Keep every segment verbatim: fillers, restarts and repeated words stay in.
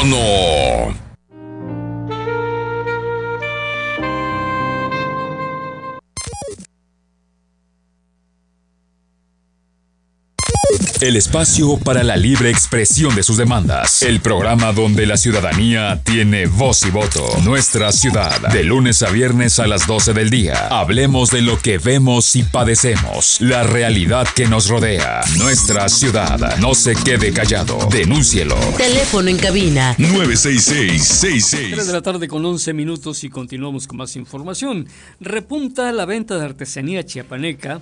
mexicano. El espacio para la libre expresión de sus demandas. El programa donde la ciudadanía tiene voz y voto. Nuestra ciudad. De lunes a viernes a las doce del día. Hablemos de lo que vemos y padecemos. La realidad que nos rodea. Nuestra ciudad. No se quede callado. Denúncielo. Teléfono en cabina. nueve seis seis, seis seis. tres de la tarde con once minutos y continuamos con más información. Repunta la venta de artesanía chiapaneca.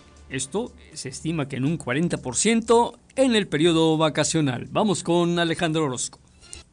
Esto se estima que en un cuarenta por ciento en el periodo vacacional. Vamos con Alejandro Orozco.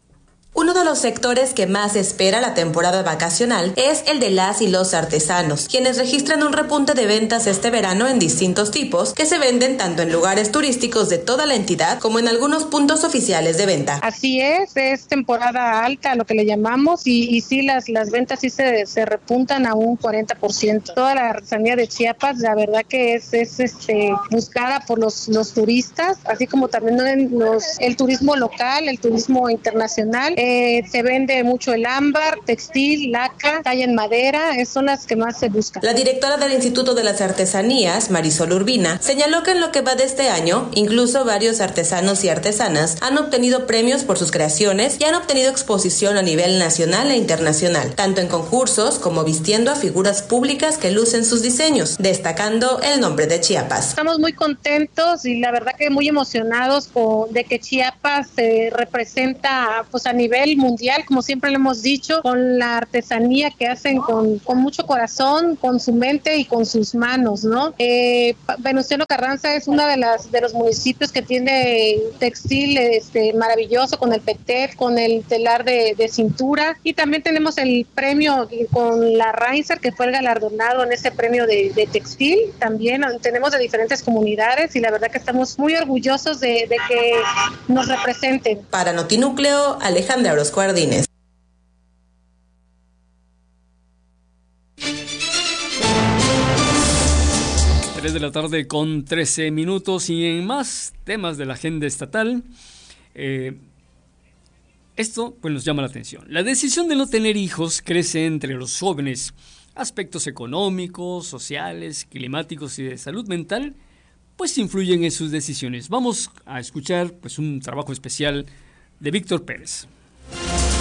Uno de los sectores que más espera la temporada vacacional es el de las y los artesanos, quienes registran un repunte de ventas este verano en distintos tipos que se venden tanto en lugares turísticos de toda la entidad como en algunos puntos oficiales de venta. Así es, es temporada alta, lo que le llamamos, y, y sí, las, las ventas sí se, se repuntan a un cuarenta por ciento. Toda la artesanía de Chiapas, la verdad que es, es este, buscada por los, los turistas, así como también los, el turismo local, el turismo internacional. Eh, se vende mucho el ámbar, textil, laca, talla en madera, son las que más se buscan. La directora del Instituto de las Artesanías, Marisol Urbina, señaló que en lo que va de este año, incluso varios artesanos y artesanas han obtenido premios por sus creaciones y han obtenido exposición a nivel nacional e internacional, tanto en concursos como vistiendo a figuras públicas que lucen sus diseños, destacando el nombre de Chiapas. Estamos muy contentos y la verdad que muy emocionados con, de que Chiapas se representa pues a nivel mundial, como siempre le hemos dicho, con la artesanía que hacen con, con mucho corazón, con su mente y con sus manos, ¿no? Eh, Venustiano Carranza es uno de las de los municipios que tiene textil este, maravilloso, con el petet, con el telar de, de cintura, y también tenemos el premio con la Reinser, que fue el galardonado en ese premio de, de textil. También tenemos de diferentes comunidades y la verdad que estamos muy orgullosos de, de que nos representen. Para Notinúcleo, Alejandra Orozco Ardínez. tres de la tarde con trece minutos y en más temas de la agenda estatal. Eh, esto pues nos llama la atención. La decisión de no tener hijos crece entre los jóvenes. Aspectos económicos, sociales, climáticos y de salud mental pues influyen en sus decisiones. Vamos a escuchar pues un trabajo especial de Víctor Pérez.